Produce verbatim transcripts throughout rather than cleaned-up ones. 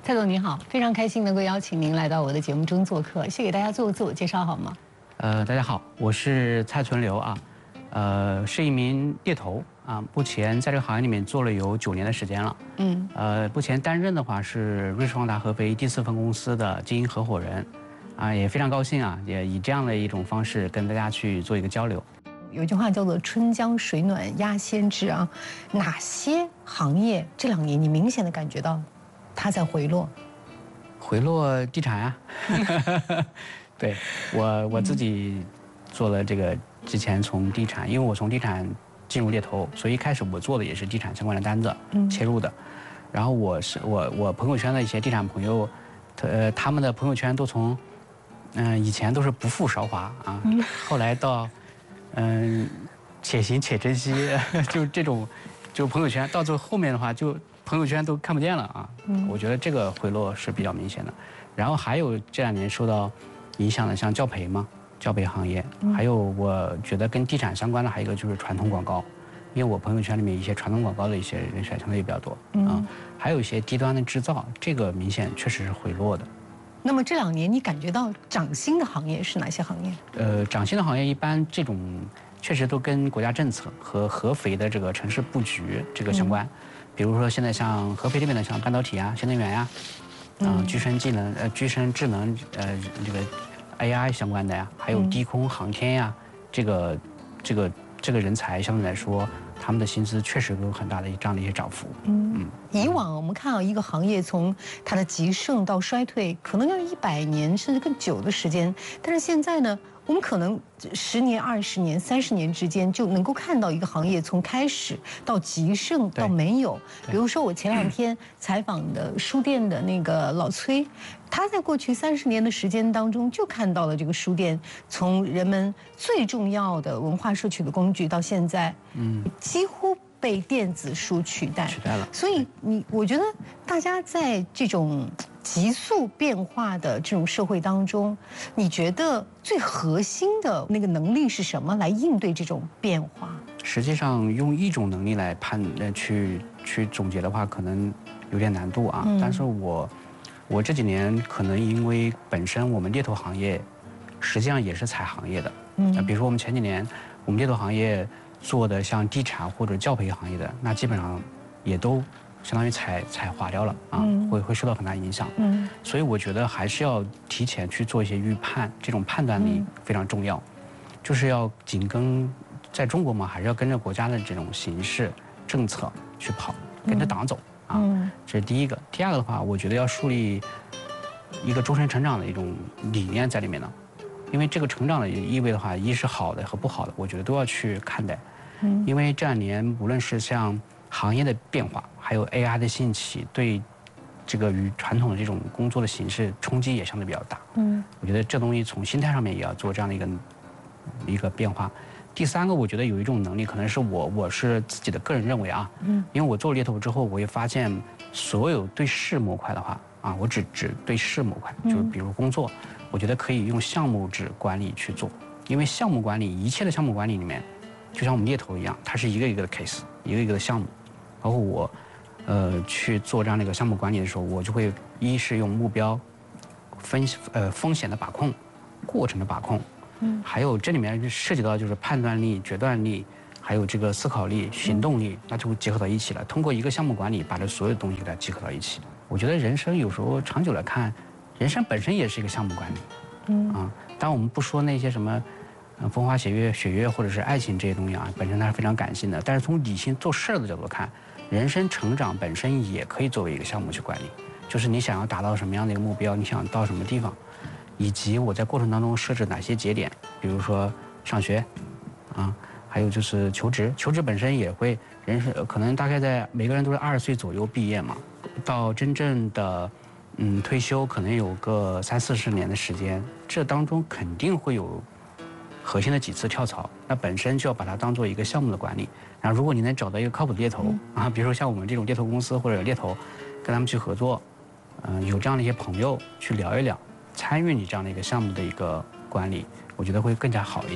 蔡总您好，非常开心能够邀请您来到我的节目中做客，先给大家做个自我介绍好吗？ 呃，大家好，我是蔡存留啊，呃，是一名猎头啊，目前在这个行业里面做了有九年的时间了。嗯，呃，目前担任的话是瑞士方达合肥第四分公司的经营合伙人，啊，也非常高兴啊，也以这样的一种方式跟大家去做一个交流。 有句话叫做"春江水暖鸭先知"啊，哪些行业这两年你明显的感觉到它在回落？ 回落地产啊，对我我自己做了这个之前从地产，因为我从地产进入猎头，所以一开始我做的也是地产相关的单子切入的。然后我是我我朋友圈的一些地产朋友，呃他们的朋友圈都从嗯、呃、以前都是不负韶华啊，后来到嗯、呃、且行且珍惜，就这种就朋友圈到最后面的话就。朋友圈都看不见了啊！我觉得这个回落是比较明显的。然后还有这两年受到影响的，像教培嘛，教培行业，还有我觉得跟地产相关的还有一个就是传统广告，因为我朋友圈里面一些传统广告的一些人选相对也比较多啊，还有一些低端的制造，这个明显确实是回落的。 那么这两年你感觉到涨薪的行业是哪些行业？ 呃，涨薪的行业一般这种确实都跟国家政策和合肥的这个城市布局这个相关。嗯比如说，现在像合肥这边的，像半导体啊、新能源呀、啊，啊，具身技能、呃，具身智能，呃，这个 A I 相关的呀，还有低空航天呀，这个，这个，这个人才相对来说，他们的薪资确实有很大的这样的一些涨幅。嗯嗯。 以往我们看到一个行业从它的极盛到衰退，可能要一百年甚至更久的时间，但是现在呢？我们可能十年、二十年、三十年之间就能够看到一个行业从开始到极盛到没有。比如说，我前两天采访的书店的那个老崔，他在过去三十年的时间当中就看到了这个书店从人们最重要的文化摄取的工具到现在，嗯，几乎被电子书取代。 取代了。 所以你，我觉得大家在这种急速变化的这种社会当中，你觉得最核心的那个能力是什么来应对这种变化？ 实际上，用一种能力来判呃去去总结的话，可能有点难度啊。嗯、但是我我这几年可能因为本身我们猎头行业实际上也是采行业的，嗯，比如说我们前几年我们猎头行业做的像地产或者教培行业的，那基本上也都。相当于踩踩滑掉了啊，嗯、会会受到很大影响。嗯，所以我觉得还是要提前去做一些预判，这种判断力非常重要，嗯、就是要紧跟在中国嘛，还是要跟着国家的这种形势政策去跑，跟着党走啊。嗯、这是第一个。第二个的话，我觉得要树立一个终身成长的一种理念在里面呢，因为这个成长的意味的话，一是好的和不好的，我觉得都要去看待。嗯，因为这两年无论是像行业的变化，还有 A I 的兴起，对这个与传统的这种工作的形式冲击也相对比较大。嗯，我觉得这东西从心态上面也要做这样的一个一个变化。第三个，我觉得有一种能力，可能是我我是自己的个人认为啊，嗯，因为我做猎头之后，我也发现所有对事模块的话啊，我只指对事模块，就是比如工作，我觉得可以用项目制管理去做，因为项目管理一切的项目管理里面，就像我们猎头一样，它是一个一个的 case， 一个一个的项目。包括我，呃，去做这样的一个项目管理的时候，我就会一是用目标、分呃风险的把控、过程的把控，嗯，还有这里面涉及到就是判断力、决断力，还有这个思考力、行动力，那就会结合到一起了。通过一个项目管理，把这所有东西给它集合到一起。我觉得人生有时候长久来看，人生本身也是一个项目管理，嗯啊，当我们不说那些什么。呃，风花雪月、雪月或者是爱情这些东西啊，本身它是非常感性的。但是从理性做事的角度看，人生成长本身也可以作为一个项目去管理。就是你想要达到什么样的一个目标，你想到什么地方，以及我在过程当中设置哪些节点，比如说上学，啊，还有就是求职。求职本身也会，人生可能大概在每个人都是二十岁左右毕业嘛，到真正的嗯退休，可能有个三四十年的时间，这当中肯定会有。核心的几次跳槽，那本身就要把它当做一个项目的管理。然后，如果你能找到一个靠谱的猎头啊，比如说像我们这种猎头公司或者猎头，跟他们去合作，嗯、呃，有这样的一些朋友去聊一聊，参与你这样的一个项目的一个管理，我觉得会更加好一点。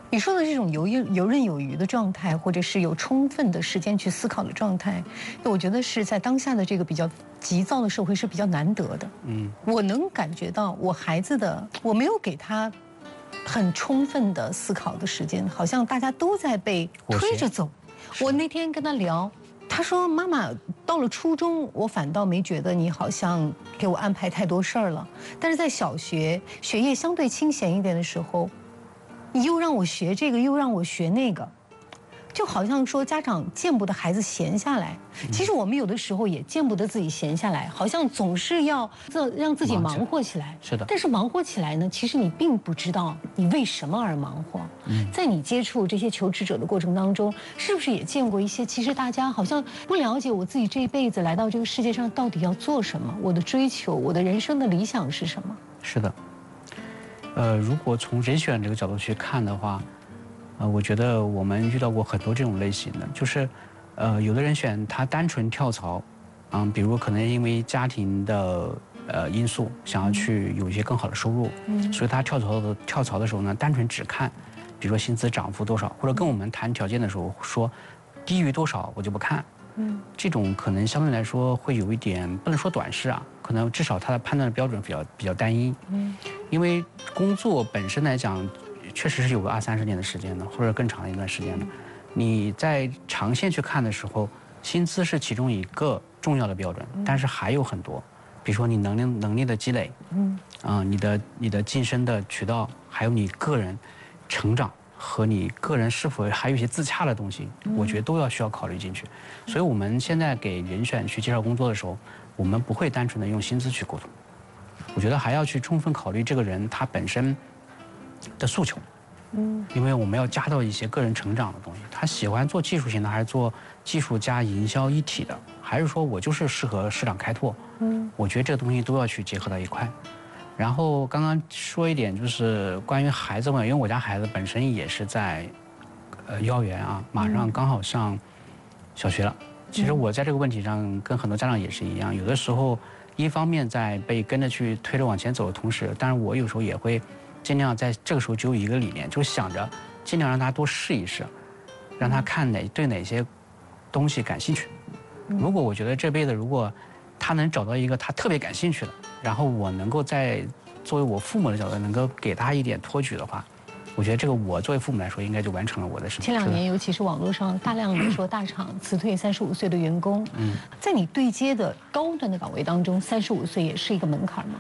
你说的这种游游刃有余的状态，或者是有充分的时间去思考的状态，我觉得是在当下的这个比较急躁的社会是比较难得的。嗯，我能感觉到我孩子的，我没有给他很充分的思考的时间，好像大家都在被推着走。我那天跟他聊，他说：“妈妈，到了初中，我反倒没觉得你好像给我安排太多事儿了，但是在小学学业相对清闲一点的时候。”你又让我学这个，又让我学那个，就好像说家长见不得孩子闲下来。其实我们有的时候也见不得自己闲下来，好像总是要这让自己忙活起来。 是的。 但是忙活起来呢，其实你并不知道你为什么而忙活。嗯。在你接触这些求职者的过程当中，是不是也见过一些？其实大家好像不了解我自己这一辈子来到这个世界上到底要做什么，我的追求，我的人生的理想是什么？ 是的。呃，如果从人选这个角度去看的话，呃，我觉得我们遇到过很多这种类型的，就是，呃，有的人选他单纯跳槽，嗯，比如可能因为家庭的呃因素，想要去有一些更好的收入，嗯，所以他跳槽的跳槽的时候呢，单纯只看，比如说薪资涨幅多少，或者跟我们谈条件的时候说，低于多少我就不看，嗯，这种可能相对来说会有一点不能说短视啊，可能至少他的判断的标准比较比较单一，嗯。因为工作本身来讲，确实是有个二三十年的时间的，或者更长的一段时间的。你在长线去看的时候，薪资是其中一个重要的标准，但是还有很多，比如说你能力能力的积累，嗯，啊、呃，你的你的晋升的渠道，还有你个人成长和你个人是否还有一些自洽的东西，我觉得都要需要考虑进去。所以我们现在给人选去介绍工作的时候，我们不会单纯的用薪资去沟通。我觉得还要去充分考虑这个人他本身的诉求，嗯，因为我们要加到一些个人成长的东西。他喜欢做技术型的，还是做技术加营销一体的，还是说我就是适合市场开拓？嗯，我觉得这个东西都要去结合到一块。然后刚刚说一点就是关于孩子问，因为我家孩子本身也是在呃幼儿园啊，马上刚好上小学了。其实我在这个问题上跟很多家长也是一样，有的时候。一方面在被跟着去推着往前走的同时，当然我有时候也会尽量在这个时候就有一个理念，就是想着尽量让他多试一试，让他看哪对哪些东西感兴趣。如果我觉得这辈子如果他能找到一个他特别感兴趣的，然后我能够在作为我父母的角度能够给他一点托举的话，我觉得这个我作为父母来说，应该就完成了我的事情。 前两年，尤其是网络上大量的说大厂辞退三十五岁的员工，嗯，在你对接的高端的岗位当中，三十五岁也是一个门槛吗？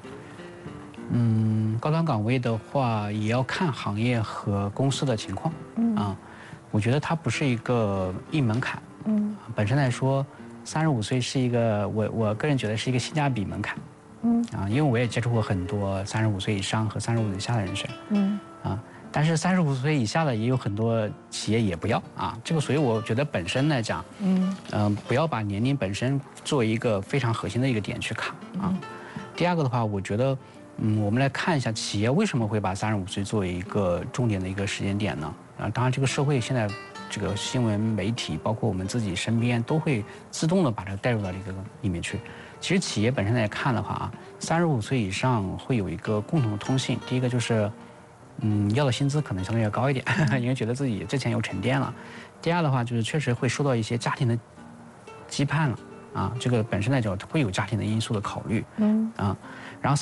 嗯，高端岗位的话，也要看行业和公司的情况，嗯啊，我觉得它不是一个硬门槛，嗯，本身来说，三十五岁是一个我我个人觉得是一个性价比门槛，嗯啊，因为我也接触过很多三十五岁以上和三十五岁以下的人选，嗯。啊，但是三十五岁以下的也有很多企业也不要啊，这个所以我觉得本身来讲，嗯嗯、呃，不要把年龄本身作为一个非常核心的一个点去看啊。第二个的话，我觉得，嗯，我们来看一下企业为什么会把三十五岁作为一个重点的一个时间点呢？啊，当然这个社会现在这个新闻媒体，包括我们自己身边都会自动的把它带入到这个里面去。其实企业本身来看的话啊，三十五岁以上会有一个共同的通信，第一个就是。嗯，要的薪资可能相对要高一点，因为觉得自己之前有沉淀了。第二的话，就是确实会受到一些家庭的羁绊了啊，这个本身来讲会有家庭的因素的考虑，嗯啊，然后。